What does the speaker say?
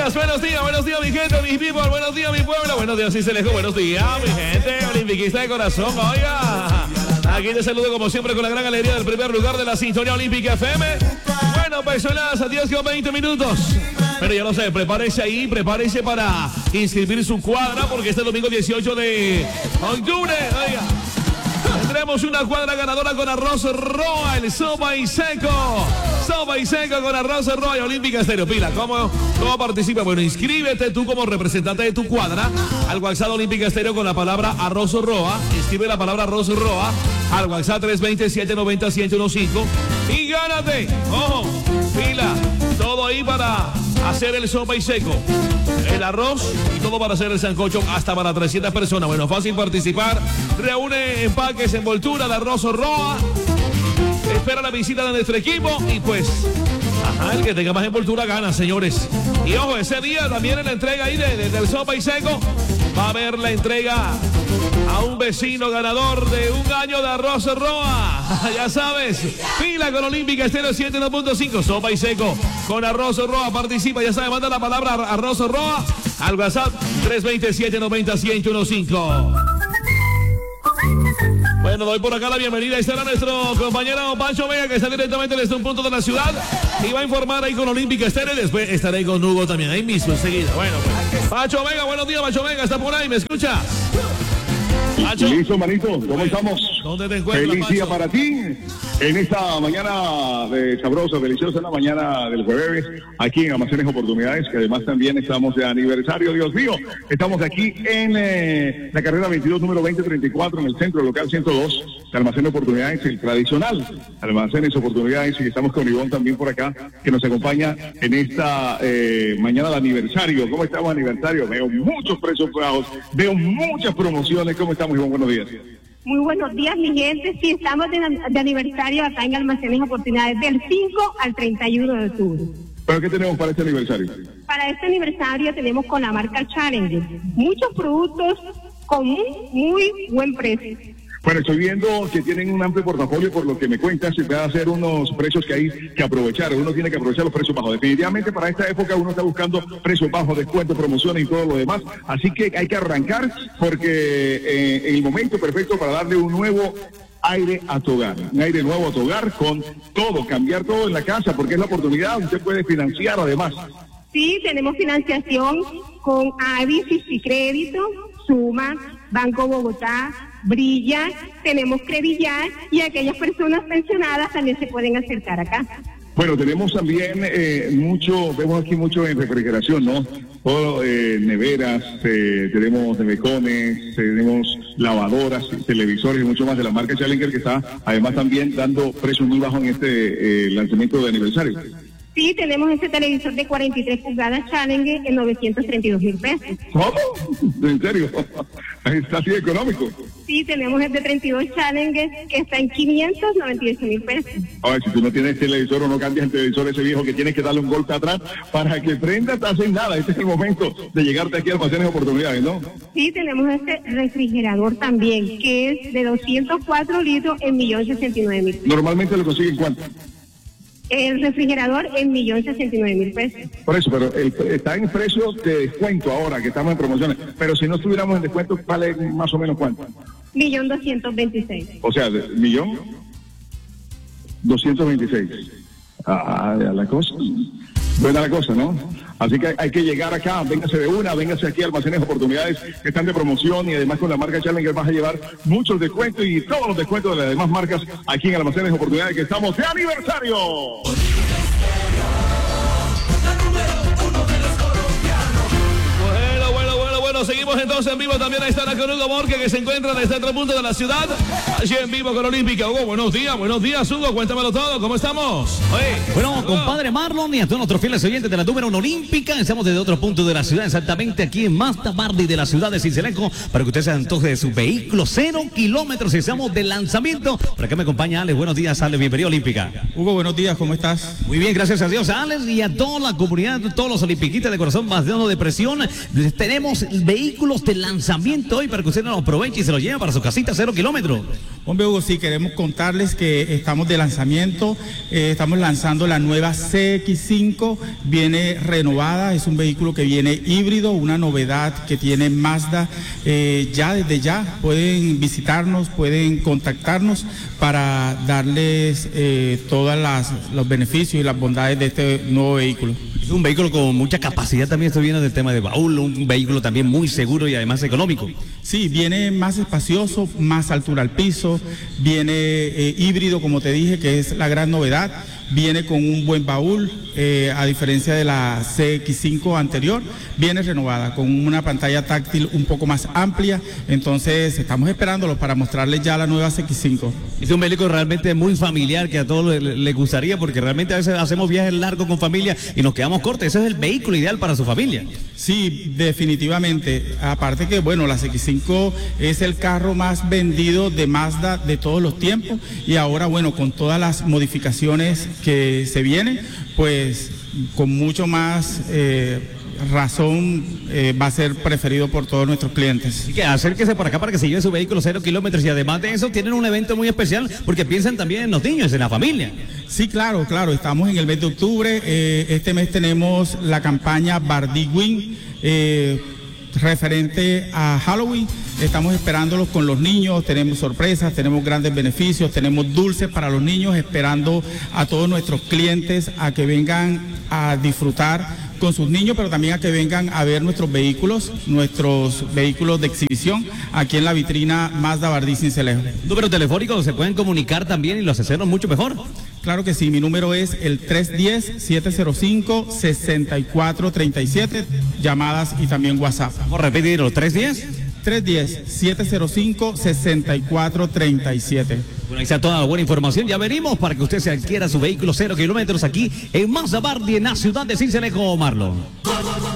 buenos días, mi gente, mis people, buenos días, mi pueblo, buenos días, Cincelejo, buenos días, mi gente, olimpiquista de corazón, oiga. Aquí te saludo como siempre con la gran alegría del primer lugar de la sintonía olímpica FM. Bueno, personas, a 10 con 20 minutos. Pero ya lo sé, prepárese ahí, prepárese para inscribir su cuadra, porque este domingo 18 de octubre, oiga, tendremos una cuadra ganadora con arroz roa, el sopa y seco. Sopa y seco con arroz roa y Olímpica Estéreo. Pila, ¿cómo participa? Bueno, inscríbete tú como representante de tu cuadra al WhatsApp Olímpica Estéreo con la palabra arroz roa. Escribe la palabra arroz roa al WhatsApp 320-790-1015 y gánate. Ojo, pila, todo ahí para hacer el sopa y seco, el arroz y todo para hacer el sancocho hasta para 300 personas. Bueno, fácil participar. Reúne empaques, envoltura de arroz roa. Espera la visita de nuestro equipo y pues, el que tenga más envoltura gana, señores. Y ojo, ese día también en la entrega ahí del sopa y seco va a haber la entrega a un vecino ganador de un año de arroz roa. Ya sabes, pila con Olímpica Estéreo 101.5, sopa y seco con arroz roa. Participa, ya sabes, manda la palabra arroz roa al WhatsApp 320-790-1015. Bueno, doy por acá la bienvenida. Ahí estará nuestro compañero Pancho Vega, que está directamente desde un punto de la ciudad y va a informar ahí con Olímpica Estéreo. Después estaré con Hugo también, ahí mismo enseguida. Bueno, pues, Pancho Vega, buenos días, Pancho Vega, está por ahí, ¿me escuchas? Pancho. Listo, manito, ¿cómo estamos? ¿Dónde te encuentras, Feliz Pancho? día para ti en esta mañana de sabrosa, deliciosa, la mañana del jueves, aquí en Almacenes Oportunidades, que además también estamos de aniversario, Dios mío. Estamos aquí en la carrera 22, número 2034, en el centro local 102, de Almacenes Oportunidades, el tradicional Almacenes Oportunidades, y estamos con Ivonne también por acá, que nos acompaña en esta mañana de aniversario. ¿Cómo estamos de aniversario? Veo muchos precios bajos, veo muchas promociones. ¿Cómo estamos, Ivonne? Buenos días. Muy buenos días, mi gente. Sí, estamos de aniversario acá en Almacenes Oportunidades del 5 al 31 de octubre. ¿Pero qué tenemos para este aniversario? Para este aniversario tenemos con la marca Challenger muchos productos con muy buen precio. Bueno, estoy viendo que tienen un amplio portafolio, por lo que me cuentas, se puede hacer unos precios que hay que aprovechar. Uno tiene que aprovechar los precios bajos. Definitivamente para esta época uno está buscando precios bajos, descuentos, promociones y todo lo demás. Así que hay que arrancar porque el momento perfecto para darle un nuevo aire a tu hogar, un aire nuevo a tu hogar con todo, cambiar todo en la casa, porque es la oportunidad, usted puede financiar además. Sí, tenemos financiación con Avis y Crédito, Suma, Banco Bogotá, Brilla, tenemos Credillac y aquellas personas pensionadas también se pueden acercar acá. Bueno, tenemos también vemos aquí mucho en refrigeración, ¿no? Todo, neveras, tenemos nevecones, tenemos lavadoras, televisores y mucho más de la marca Challenger, que está además también dando precios muy bajos en este lanzamiento de aniversario. Sí, tenemos este televisor de 43 pulgadas Challenger en 932,000 pesos. ¿Cómo? ¿En serio? ¿Está así económico? Sí, tenemos el de 32 Challenger que está en 598,000 pesos. A ver, si tú no tienes televisor o no cambias el televisor ese viejo que tienes que darle un golpe atrás para que prenda, te hacen nada. Este es el momento de llegarte aquí a Almacenes Oportunidades, ¿no? Sí, tenemos este refrigerador también, que es de 204 litros en 1,069,000. ¿Normalmente lo consiguen cuánto? El refrigerador en 1,069,000 pesos. Por eso, pero está en precios de descuento ahora, que estamos en promociones. Pero si no estuviéramos en descuento, ¿vale más o menos cuánto? 1,226,000. O sea, 1,226,000. Ya la cosa. Buena la cosa, ¿no? Así que hay que llegar acá, véngase de una, véngase aquí a Almacenes Oportunidades que están de promoción y además con la marca Challenger vas a llevar muchos descuentos y todos los descuentos de las demás marcas aquí en Almacenes Oportunidades que estamos de aniversario. Bueno, seguimos entonces en vivo. También ahí está con Hugo Borque, que se encuentra desde otro punto de la ciudad, allí en vivo con Olímpica. Hugo, buenos días, Hugo, cuéntamelo todo, ¿cómo estamos? Oye, bueno, compadre Marlon y a todos nuestros fieles oyentes de la número 1 Olímpica, estamos desde otro punto de la ciudad, exactamente aquí en Mazda Bardi de la ciudad de Cincelejo, para que usted se antoje de su vehículo, 0 kilómetros, y estamos de lanzamiento. Por acá me acompaña Alex, buenos días, Alex, bienvenido a Olímpica. Hugo, buenos días, ¿cómo estás? Muy bien, gracias a Dios, Alex, y a toda la comunidad, todos los olimpiquistas de corazón más de presión. Tenemos vehículos de lanzamiento hoy para que usted no lo aproveche y se lo lleve para su casita 0 kilómetros. Hombre, Hugo, sí, queremos contarles que estamos de lanzamiento, estamos lanzando la nueva CX5, viene renovada, es un vehículo que viene híbrido, una novedad que tiene Mazda. Desde ya pueden visitarnos, pueden contactarnos para darles todos los beneficios y las bondades de este nuevo vehículo. Es un vehículo con mucha capacidad, también esto viene del tema de baúl, un vehículo también muy seguro y además económico. Sí, viene más espacioso, más altura al piso, viene híbrido, como te dije, que es la gran novedad. Viene con un buen baúl, a diferencia de la CX5 anterior, viene renovada con una pantalla táctil un poco más amplia, entonces estamos esperándolos para mostrarles ya la nueva CX5. Es un vehículo realmente muy familiar que a todos les gustaría, porque realmente a veces hacemos viajes largos con familia y nos quedamos cortos. Ese es el vehículo ideal para su familia. Sí, definitivamente. Aparte que, bueno, la CX5 es el carro más vendido de Mazda de todos los tiempos y ahora, bueno, con todas las modificaciones que se vienen, pues con mucho más razón va a ser preferido por todos nuestros clientes. Así que acérquese por acá para que se lleve su vehículo 0 kilómetros y además de eso tienen un evento muy especial porque piensan también en los niños, en la familia. Sí, claro, estamos en el mes de octubre, este mes tenemos la campaña Bardi Win, referente a Halloween. Estamos esperándolos con los niños, tenemos sorpresas, tenemos grandes beneficios, tenemos dulces para los niños, esperando a todos nuestros clientes a que vengan a disfrutar con sus niños, pero también a que vengan a ver nuestros vehículos de exhibición aquí en la vitrina Mazda Bardi Sincelejo. Número telefónico, se pueden comunicar también y los asesoran mucho mejor. Claro que sí, mi número es el 310-705-6437, llamadas y también WhatsApp. Vamos a repetirlo, 310. 310-705-6437. Bueno, ahí está toda la buena información. Ya venimos para que usted se adquiera su vehículo 0 kilómetros aquí en Mazda Bardi, en la ciudad de Sincelejo, Marlon.